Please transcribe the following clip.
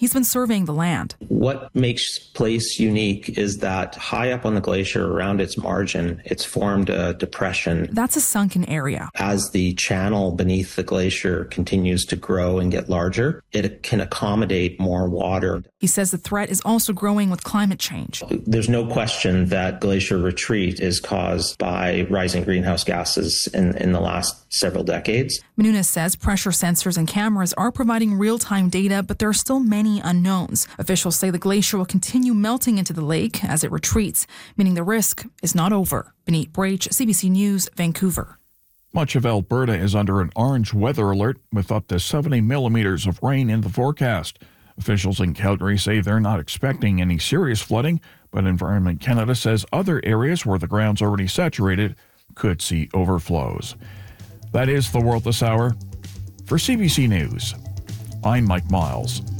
He's been surveying the land. What makes Place unique is that high up on the glacier around its margin, it's formed a depression. That's a sunken area. As the channel beneath the glacier continues to grow and get larger, it can accommodate more water. He says the threat is also growing with climate change. There's no question that glacier retreat is caused by rising greenhouse gases in the last several decades. Menounos says pressure sensors and cameras are providing real-time data, but there are still many unknowns. Officials say the glacier will continue melting into the lake as it retreats, meaning the risk is not over. Benit Brach, CBC News, Vancouver. Much of Alberta is under an orange weather alert with up to 70 millimeters of rain in the forecast. Officials in Calgary say they're not expecting any serious flooding, but Environment Canada says other areas where the ground's already saturated could see overflows. That is the world this hour. For CBC News, I'm Mike Miles.